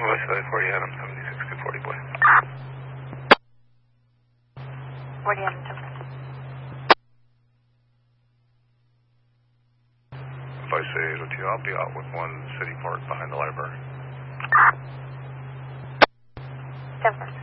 West Side 40 Adam, 76 240 boy. 40 Adam, 10. If I say 802, I'll be out with 1 City Park behind the library. 10.